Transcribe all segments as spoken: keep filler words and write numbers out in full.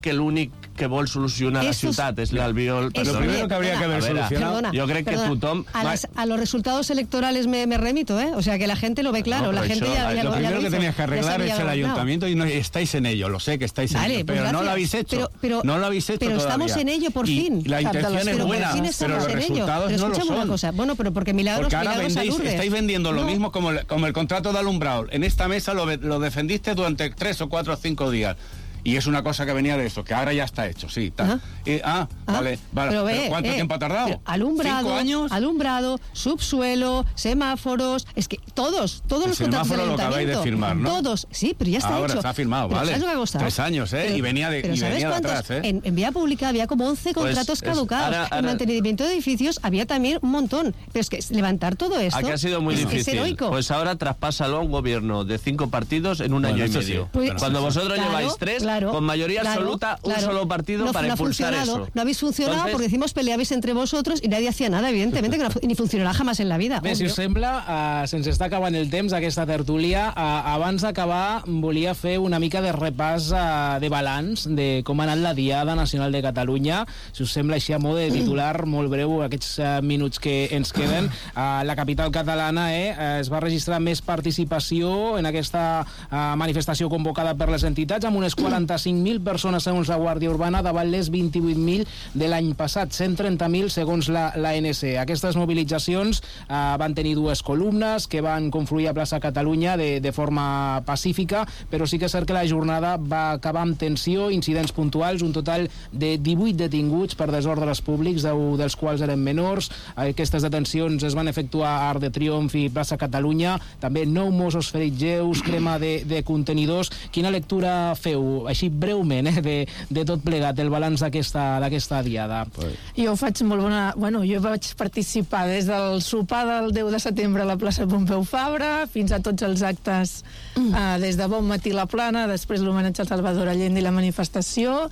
que l'únic que vol solucionar la ciutat es el viol... Lo primero que habría que haber solucionado... Yo creo que tothom... A, las, a los resultados electorales me, me remito, ¿eh? O sea, que la gente lo ve claro. No, la gente eso, ya, ya lo, lo, primero ya lo que hizo, tenías que arreglar es el ayuntamiento y no estáis en ello. Lo sé que estáis vale, en ello, pues pero gracias. no lo habéis hecho. Pero, pero, no lo habéis hecho pero todavía. Estamos en ello por y fin. La intención es pero buena, pero los resultados pero no lo son. Una cosa. Bueno, pero porque milagros, porque ahora milagros vendéis, Lourdes. estáis vendiendo lo no. mismo como el, como el contrato de alumbrado. En esta mesa lo, lo defendiste durante tres o cuatro o cinco días. Y es una cosa que venía de eso, que ahora ya está hecho, sí. Está. ¿Ah? Eh, ah, ¿Ah? vale, vale. Pero, ve, ¿Pero cuánto eh, tiempo ha tardado? Alumbrado, ¿Cinco años? Alumbrado, subsuelo, semáforos, es que todos, todos el los contratos del semáforo lo acabáis de firmar, ¿no? Todos, sí, pero ya está ahora hecho. Ahora está firmado, pero vale. ¿sabes lo que ha costado? Tres años, ¿eh? Pero, y venía de, pero y ¿sabes venía de cuántos? atrás, ¿eh? En, en vía pública había como once pues contratos es, caducados. ahora, ahora, en mantenimiento de edificios había también un montón. Pero es que levantar todo esto... Aquí ha sido muy es, difícil. Es heroico. Pues ahora traspásalo a un gobierno de cinco partidos en un bueno, año y medio. Sí, pues, Cuando vosotros claro, lleváis tres, claro, con mayoría claro, absoluta, un claro. solo partido no, para no impulsar eso. No habéis funcionado Entonces, porque decimos peleabais entre vosotros y nadie hacía nada, evidentemente, que no, ni funcionarà jamás en la vida. Bé, si us sembla, uh, sense estar acabant el temps d'aquesta tertúlia, uh, abans d'acabar volia fer una mica de repàs uh, de balanç de com ha anat la Diada Nacional de Catalunya. Si us sembla així a mode de titular, molt breu, aquests uh, minuts que ens queden. Uh, la capital catalana eh, es va registrar més participació en aquesta uh, manifestació convocada per les entitats, amb unes quaranta-cinc mil persones segons la Guàrdia Urbana davant les vint-i-vuit mil de l'any passat, cent trenta mil segons la, la N C. Aquestes mobilitzacions eh, van tenir dues columnes que van confluir a plaça Catalunya de, de forma pacífica, però sí que és cert que la jornada va acabar amb tensió, incidents puntuals, un total de divuit detinguts per desordres públics, deu dels quals eren menors. Aquestes detencions es van efectuar a Arc de Triomf i plaça Catalunya, també nou Mossos ferits lleus, crema de, de contenidors. Quina lectura feu, així breument, eh, de, de tot plegat, el balanç d'aquesta diada? Jo faig molt bona... Bueno, jo vaig participar des del sopar del deu de setembre a la plaça Pompeu Fabra fins a tots els actes, mm. eh, des de bon matí la plana, després l'homenatge al Salvador Allende i la manifestació,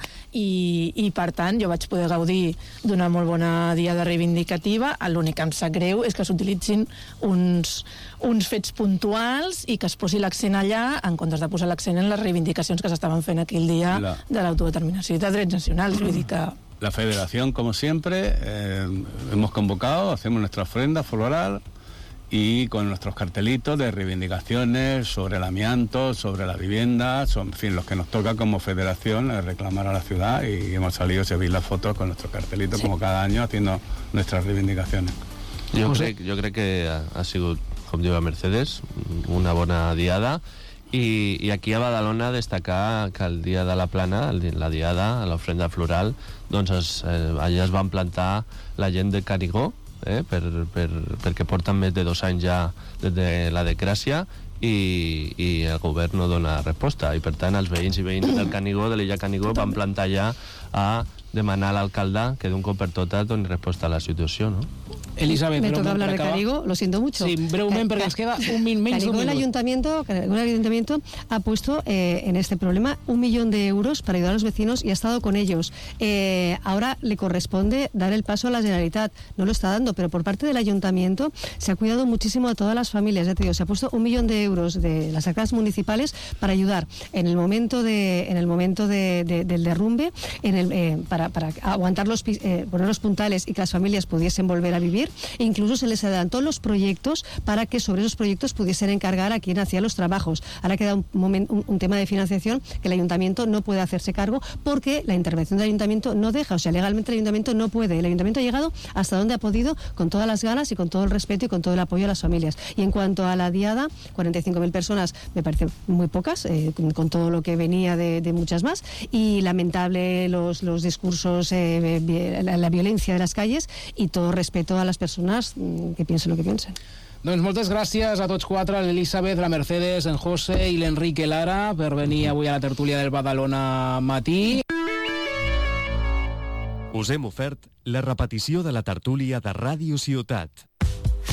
i, i per tant jo vaig poder gaudir d'una molt bona diada reivindicativa. L'únic que em sap greu és que s'utilitzin uns, uns fets puntuals i que es posi l'accent allà en comptes de posar l'accent en les reivindicacions que s'estaven fent aquell dia la... de l'autodeterminació i de drets nacionals. Vull dir que... La Federación, como siempre, eh, hemos convocado, hacemos nuestra ofrenda floral y con nuestros cartelitos de reivindicaciones sobre el amianto, sobre la vivienda, son, en fin, los que nos toca como federación eh, reclamar a la ciudad, y hemos salido, si veis las fotos, con nuestros cartelitos, sí, como cada año, haciendo nuestras reivindicaciones. Jo crec, jo crec que ha, ha sigut, com diu a Mercedes, una bona diada. I, i aquí a Badalona destacar que el dia de la plana, el, la diada, l'ofrenda floral, doncs es, eh, allà es van plantar la gent de Canigó, eh, per, per, perquè porten més de dos anys ja des de la decràcia, i, i el govern no dona resposta, i per tant els veïns i veïns del Canigó, de l'illa Canigó, van plantar ja a demanar a l'alcalde que d'un cop per totes doni resposta a la situació, no? Elizabeth, me toca hablar de Canigo, lo siento mucho. Sí, brevemente, porque nos queda un min menos Canigo, un el ayuntamiento, el ayuntamiento ha puesto eh, en este problema un millón de euros para ayudar a los vecinos y ha estado con ellos. Eh, ahora le corresponde dar el paso a la Generalitat, no lo está dando, pero por parte del ayuntamiento se ha cuidado muchísimo a todas las familias. Ya te digo, se ha puesto un millón de euros de las arcas municipales para ayudar en el momento de, en el momento de, de, del derrumbe, en el, eh, para, para aguantar los, eh, poner los puntales y que las familias pudiesen volver a vivir. Incluso se les adelantó los proyectos para que sobre esos proyectos pudiesen encargar a quien hacía los trabajos. Ahora queda un, momento, un, un tema de financiación que el ayuntamiento no puede hacerse cargo porque la intervención del ayuntamiento no deja, o sea, legalmente el ayuntamiento no puede. El ayuntamiento ha llegado hasta donde ha podido, con todas las ganas y con todo el respeto y con todo el apoyo a las familias. Y en cuanto a la diada, cuarenta y cinco mil personas me parece muy pocas, eh, con, con todo lo que venía de, de muchas más, y lamentable los, los discursos, eh, la, la violencia de las calles, y todo respeto a las personas que piensen lo que piensen. Doncs moltes gràcies a tots quatre, l'Elisabeth, la Mercedes, en José i l'Enrique Lara, per venir avui a la tertúlia del Badalona Matí. Us hem ofert la repetició de la tertúlia de Ràdio Ciutat.